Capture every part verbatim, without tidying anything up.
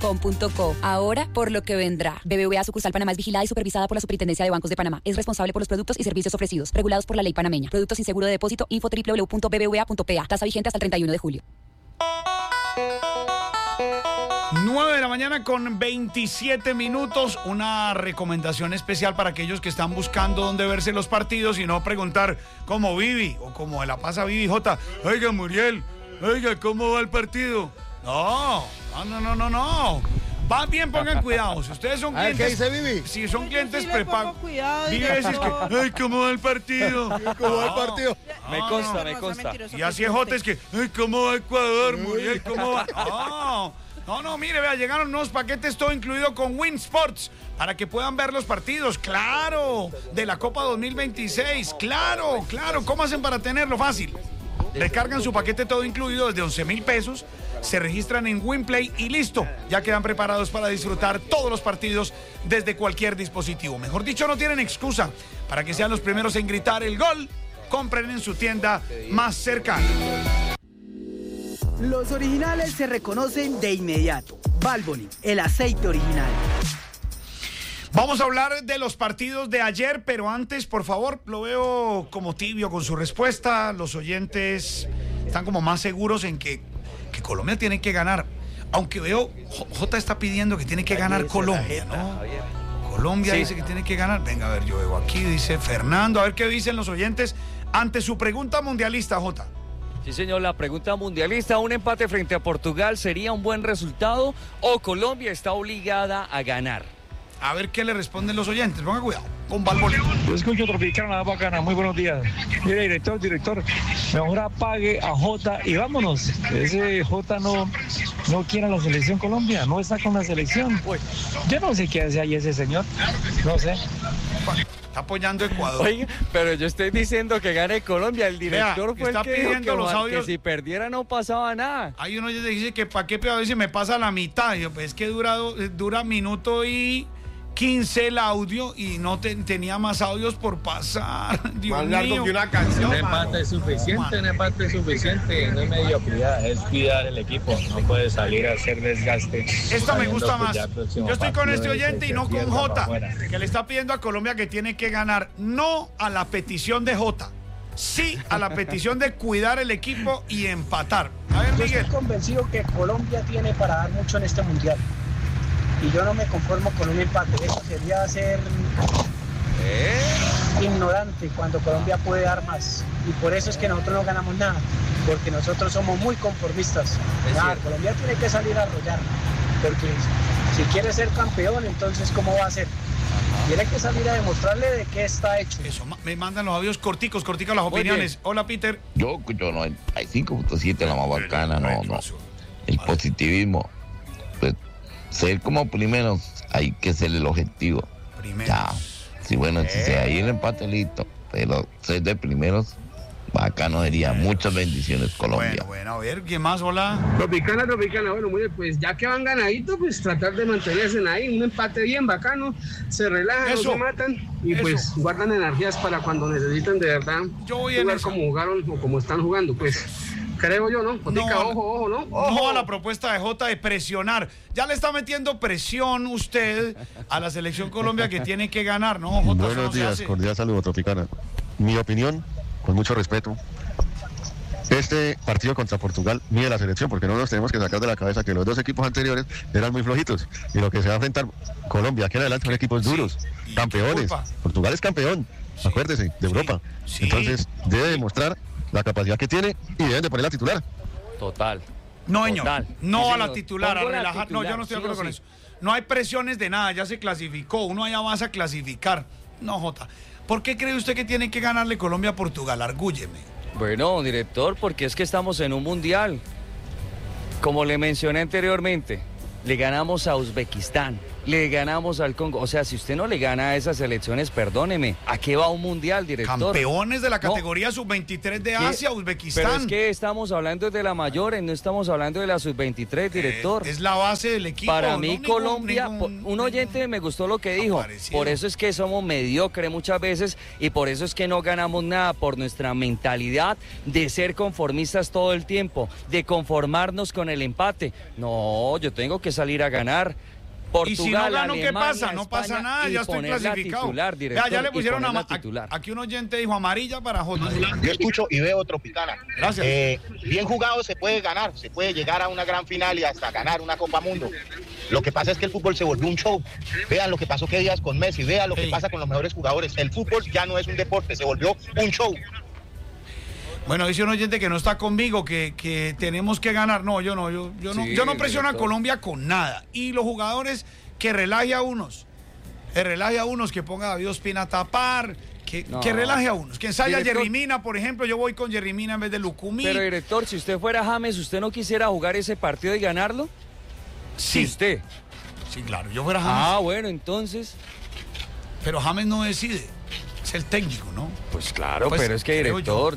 com punto co. Ahora, por lo que vendrá. B B V A Sucursal Panamá es vigilada y supervisada por la Superintendencia de Bancos de Panamá. Es responsable por los productos y servicios ofrecidos, regulados por la ley panameña. Productos sin seguro de depósito. Info doble u doble u doble u punto b b v a punto p a. Tasa vigente hasta el treinta y uno de julio. nueve de la mañana con veintisiete minutos. Una recomendación especial para aquellos que están buscando dónde verse los partidos y no preguntar como Vivi o como la pasa Vivi J. Oiga, Muriel, oiga, ¿cómo va el partido? No, no, no, no, no. Va bien, pongan cuidado. Si ustedes son clientes. ¿Qué dice Vivi? Si son clientes sí prepagos. Vivi director. dice que, ay, ¿cómo va el partido? ¿Cómo va el partido? Me No, consta, no. me consta. Y así es J, es que, ay, ¿cómo va Ecuador, Muriel? ¿Cómo va? No, no, no, mire, vea, llegaron nuevos paquetes, todo incluido con Win Sports, para que puedan ver los partidos, claro, de la Copa dos mil veintiséis, claro, claro. ¿Cómo hacen para tenerlo? Fácil. Recargan su paquete todo incluido desde once mil pesos, se registran en WinPlay y listo. Ya quedan preparados para disfrutar todos los partidos desde cualquier dispositivo. Mejor dicho, no tienen excusa. Para que sean los primeros en gritar el gol, compren en su tienda más cercana. Los originales se reconocen de inmediato. Valvoline, el aceite original. Vamos a hablar de los partidos de ayer, pero antes, por favor, lo veo como tibio con su respuesta. Los oyentes están como más seguros en que, que Colombia tiene que ganar. Aunque veo, J está pidiendo que tiene que ganar Colombia, ¿no? Colombia sí. Dice que tiene que ganar. Venga, a ver, yo veo aquí, dice Fernando, a ver qué dicen los oyentes ante su pregunta mundialista, J. Sí, señor, la pregunta mundialista, ¿un empate frente a Portugal sería un buen resultado o Colombia está obligada a ganar? A ver qué le responden los oyentes. Ponga cuidado con Valvoline. Yo escucho Tropicana, nada bacana. Muy buenos días. Mire, director, director, mejor apague a J y vámonos. Ese J no, no quiere a la selección Colombia, no está con la selección. Yo no sé qué hace ahí ese señor, no sé. Está apoyando a Ecuador. Oiga, pero yo estoy diciendo que gane Colombia. El director Vea, fue está el que dijo pidiendo que, los audios. que si perdiera no pasaba nada. Hay uno que dice que para qué peor si me pasa la mitad. Yo, pues es que dura, dura minuto y quince el audio y no te, tenía más audios por pasar. Dios Más largo mío. que una canción. Un empate es suficiente, un empate es suficiente, no es mediocridad, es cuidar el equipo, no puede salir a hacer desgaste. Esta me gusta más. Yo Yo estoy con este oyente y no con J, que le está pidiendo a Colombia que tiene que ganar, no a la petición de J, sí a la petición de cuidar el equipo y empatar. A ver, Yo Miguel. estoy convencido que Colombia tiene para dar mucho en este mundial. Y yo no me conformo con un empate. Eso sería ser ¿Eh? ignorante cuando Colombia puede dar más. Y por eso es que nosotros no ganamos nada. Porque nosotros somos muy conformistas. Nada, Colombia tiene que salir a arrollar. Porque si quiere ser campeón, entonces ¿cómo va a ser? Tiene que salir a demostrarle de qué está hecho. Eso, me mandan los audios corticos, corticos las opiniones. Hola, Peter. Yo escucho noventa y cinco punto siete, la más bacana, no, no. El positivismo, pues, ser como primeros, hay que ser el objetivo. Primeros. Ya, sí, bueno, si se ahí el empate listo, pero ser de primeros, bacano sería. Muchas bendiciones, Colombia. Bueno, bueno, a ver, ¿quién más? Hola. Tropicana, Tropicana, bueno, muy bien, pues ya que van ganaditos, pues tratar de mantenerse ahí, un empate bien bacano, se relajan, Eso. no se matan y Eso. pues guardan energías para cuando necesitan de verdad Yo voy en jugar esa. como jugaron o como están jugando, pues creo yo, ¿no? Jotica, No, ojo, ojo, ¿no? Ojo. No a la propuesta de J de presionar. Ya le está metiendo presión usted a la selección Colombia que tiene que ganar, ¿no, J? Buenos no se días, hace. cordial saludo, Tropicana. Mi opinión, con mucho respeto, este partido contra Portugal mide la selección, porque no nos tenemos que sacar de la cabeza que los dos equipos anteriores eran muy flojitos, y lo que se va a enfrentar Colombia aquí en adelante son equipos duros, y campeones. disculpa. Portugal es campeón, Sí, acuérdese, de sí, Europa. sí. Entonces debe demostrar la capacidad que tiene y deben de poner la titular. Total. No, señor. Total. No Sí, a la señor. titular, a Pongo la relajar. No, titular, yo no estoy de sí o acuerdo con sí. eso. No hay presiones de nada, ya se clasificó. Uno allá vas a clasificar. No, J. ¿Por qué cree usted que tiene que ganarle Colombia a Portugal? Argúlleme. Bueno, director, porque es que estamos en un mundial. Como le mencioné anteriormente, le ganamos a Uzbekistán, le ganamos al Congo. O sea, si usted no le gana a esas elecciones, perdóneme, ¿a qué va un mundial, director? Campeones de la No. categoría sub veintitrés de ¿Qué? Asia, Uzbekistán. Pero es que estamos hablando de la mayores, no estamos hablando de la sub veintitrés, director. Eh, es la base del equipo. Para no mí ningún- Colombia, ningún- po- un oyente me gustó lo que dijo, parecido. por eso es que somos mediocres muchas veces y por eso es que no ganamos nada, por nuestra mentalidad de ser conformistas todo el tiempo, de conformarnos con el empate. No, yo tengo que salir a ganar. Portugal, y si no gano, Alemania, ¿qué pasa? No España, pasa nada, ya estoy clasificado. Titular, director, Vea, ya le pusieron a a, aquí un oyente dijo amarilla para Jota. Yo escucho y veo Tropicana. Gracias. Eh, bien jugado se puede ganar, se puede llegar a una gran final y hasta ganar una Copa Mundo. Lo que pasa es que el fútbol se volvió un show. Vean lo que pasó que días con Messi, vean lo que sí. pasa con los mejores jugadores. El fútbol ya no es un deporte, se volvió un show. Bueno, dice un oyente que no está conmigo, que, que tenemos que ganar. No, yo no, yo, yo no, Sí, yo no presiono a director. Colombia con nada. Y los jugadores que relaje a unos, que relaje a unos, que ponga a David Ospina a tapar, que, No. que relaje a unos, que ensaya a Director. Yerry Mina, por ejemplo, yo voy con Yerry Mina en vez de Lucumí. Pero director, si usted fuera James, ¿usted no quisiera jugar ese partido y ganarlo? Sí. Si usted. Sí, claro, yo fuera James. Ah, bueno, entonces. Pero James no decide, es el técnico, ¿no? Pues claro, Pues, pero es que creo director.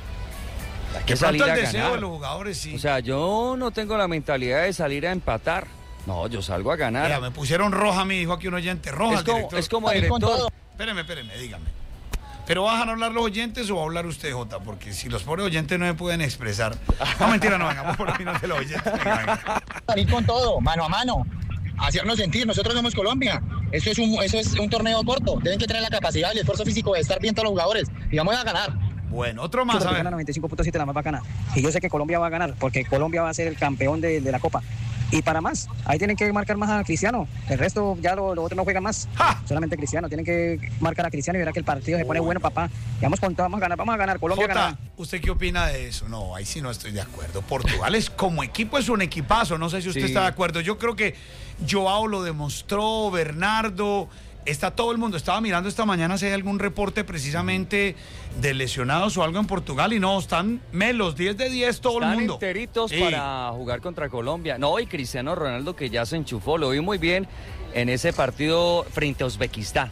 Hay que De pronto salir el a deseo ganar. de los jugadores, sí. O sea, yo no tengo la mentalidad de salir a empatar. No, yo salgo a ganar. Mira, me pusieron roja a mí, dijo aquí un oyente, roja Es al como, director. es como director. Espéreme, espéreme, dígame. ¿Pero bajan a hablar los oyentes o va a hablar usted, Jota? Porque si los pobres oyentes no me pueden expresar. No, mentira, no, vengamos por opinar de los oyentes. Venga, venga. Salir con todo, mano a mano, hacernos sentir, nosotros somos Colombia, eso es un, eso es un torneo corto, deben que tener la capacidad y el esfuerzo físico de estar bien todos los jugadores y vamos a ganar. Bueno, otro más, a ver. noventa y cinco punto siete la más bacana. Y yo sé que Colombia va a ganar, porque Colombia va a ser el campeón de, de la Copa. Y para más, ahí tienen que marcar más a Cristiano. El resto ya lo, lo otro no juega más. ¡Ja! Solamente Cristiano. Tienen que marcar a Cristiano y verá que el partido se pone bueno, papá. Y vamos con todo, vamos a ganar, vamos a ganar. Colombia Jota, ganará. ¿usted qué opina de eso? No, ahí sí no estoy de acuerdo. Portugal es como equipo, es un equipazo. No sé si usted Sí. está de acuerdo. Yo creo que Joao lo demostró, Bernardo, está todo el mundo. Estaba mirando esta mañana si hay algún reporte precisamente de lesionados o algo en Portugal y no, están melos, diez de diez todo Están el mundo. enteritos Sí. para jugar contra Colombia. No, y Cristiano Ronaldo que ya se enchufó, lo vi muy bien en ese partido frente a Uzbekistán.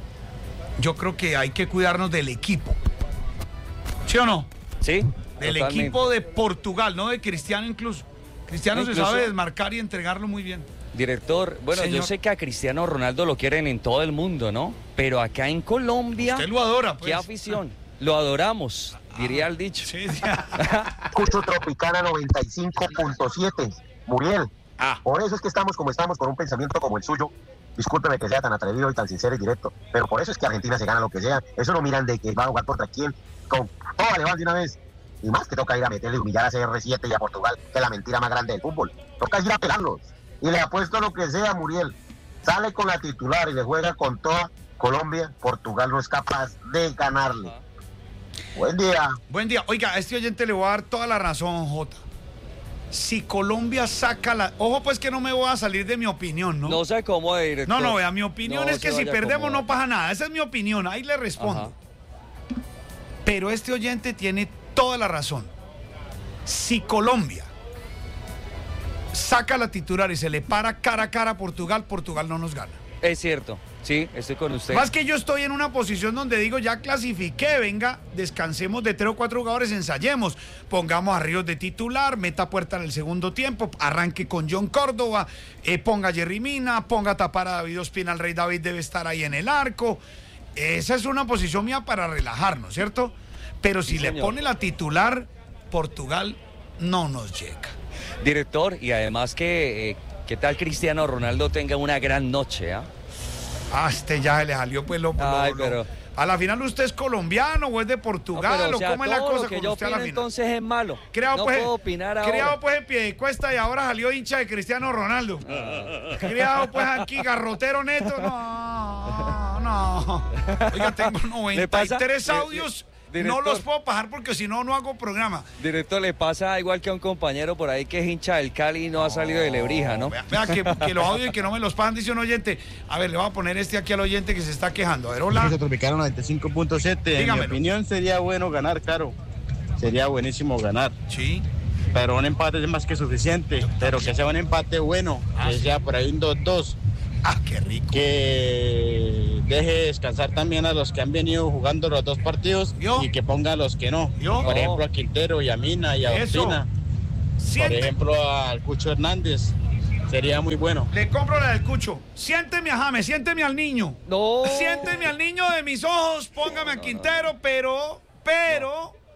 Yo creo que hay que cuidarnos del equipo. ¿Sí o no? Sí. Del totalmente. equipo de Portugal, no de Cristiano incluso. Cristiano No, se incluso- sabe desmarcar y entregarlo muy bien. Director, bueno, Señor. yo sé que a Cristiano Ronaldo lo quieren en todo el mundo, ¿no? Pero acá en Colombia, Usted lo adora, pues. qué afición. Lo adoramos, diría el dicho. Sí, sí. Escucho Tropicana noventa y cinco punto siete. Muriel, Ah. por eso es que estamos como estamos con un pensamiento como el suyo. Discúlpeme que sea tan atrevido y tan sincero y directo, pero por eso es que Argentina se gana lo que sea. Eso no miran de que va a jugar contra quién. Con todo le van de una vez. Y más que toca ir a meterle y humillar a C R siete y a Portugal, que es la mentira más grande del fútbol. Toca ir a pegarlos. Y le apuesto lo que sea, Muriel. Sale con la titular y le juega con toda Colombia. Portugal no es capaz de ganarle. Buen día. Buen día. Oiga, a este oyente le voy a dar toda la razón, Jota. Si Colombia saca la... Ojo, pues que no me voy a salir de mi opinión, ¿no? No se acomode, director. No, no, vea, mi opinión No es que se si vaya a perdemos acomodar. no pasa nada. Esa es mi opinión, ahí le respondo. Ajá. Pero este oyente tiene toda la razón. Si Colombia saca la titular y se le para cara a cara a Portugal, Portugal no nos gana. Es cierto, sí, estoy con usted. Más que yo estoy en una posición donde digo, ya clasifiqué, venga, descansemos de tres o cuatro jugadores, ensayemos, pongamos a Ríos de titular, meta Puerta en el segundo tiempo, arranque con John Córdoba, eh, ponga a Yerry Mina, ponga a tapar a David Ospina, el Rey David debe estar ahí en el arco. Esa es una posición mía para relajarnos, ¿cierto? Pero si Sí, le señor. pone la titular, Portugal no nos llega. Director, y además que, eh, ¿qué tal Cristiano Ronaldo tenga una gran noche, ah? Ah, este ya se le salió pues lo... lo- Ay, lo- pero- A la final usted es colombiano o es de No, Portugal pero, o o sea, cómo es la todo cosa lo que con yo usted a la opino final. entonces es malo. Creado, no pues, puedo opinar ahora. criado pues en pie de cuesta y ahora salió hincha de Cristiano Ronaldo. Criado pues aquí, garrotero neto. No, no. Oiga, tengo Le pasa- noventa y tres le- le- audios. No director. los puedo pasar porque si no, no hago programa. Director, le pasa igual que a un compañero por ahí que es hincha del Cali y no ha salido de Lebrija, ¿no? Vea, vea que, que los audios y que no me los pasan, dice un oyente. A ver, le voy a poner este aquí al oyente que se está quejando. A ver, hola. Tropicano noventa y cinco punto siete. En mi Dígamelo. opinión sería bueno ganar, claro. Sería buenísimo ganar. Sí. Pero un empate es más que suficiente. Pero que sea un empate bueno. Ah, que sí. sea por ahí un dos dos. Ah, qué rico. Que deje descansar también a los que han venido jugando los dos partidos. ¿Yo? Y que ponga a los que no. ¿Yo? Por No. ejemplo a Quintero y a Mina y a Eso. Ospina. Por Siente- ejemplo al Cucho Hernández. Sería muy bueno. Le compro la del Cucho. Siénteme a James, siénteme al niño. No. Siénteme al niño de mis ojos, póngame a Quintero, pero, pero,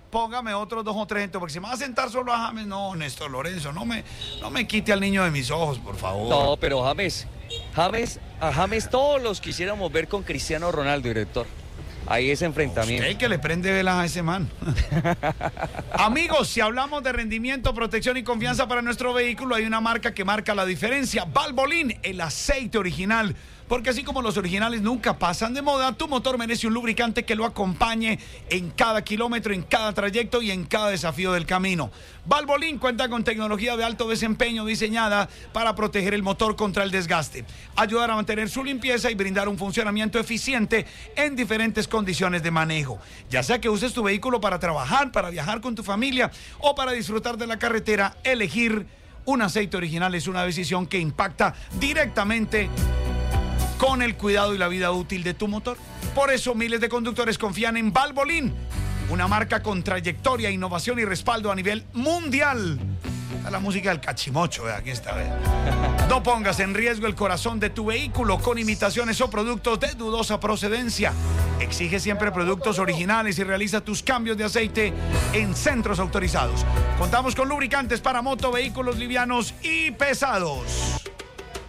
póngame otros dos o tres, porque si me va a sentar solo a James, no, Néstor Lorenzo, no me, no me quite al niño de mis ojos, por favor. No, pero James, James, a James todos los quisiéramos ver con Cristiano Ronaldo, director. Ahí ese enfrentamiento. Usted que le prende velas a ese man. Amigos, si hablamos de rendimiento, protección y confianza para nuestro vehículo, hay una marca que marca la diferencia. Valvoline, el aceite original. Porque así como los originales nunca pasan de moda, tu motor merece un lubricante que lo acompañe en cada kilómetro, en cada trayecto y en cada desafío del camino. Valvoline cuenta con tecnología de alto desempeño diseñada para proteger el motor contra el desgaste, ayudar a mantener su limpieza y brindar un funcionamiento eficiente en diferentes condiciones de manejo. Ya sea que uses tu vehículo para trabajar, para viajar con tu familia o para disfrutar de la carretera, elegir un aceite original es una decisión que impacta directamente con el cuidado y la vida útil de tu motor. Por eso miles de conductores confían en Valvoline, una marca con trayectoria, innovación y respaldo a nivel mundial. Está la música del cachimocho, ¿eh? Aquí está, ¿eh? No pongas en riesgo el corazón de tu vehículo con imitaciones o productos de dudosa procedencia. Exige siempre productos originales y realiza tus cambios de aceite en centros autorizados. Contamos con lubricantes para moto, vehículos livianos y pesados.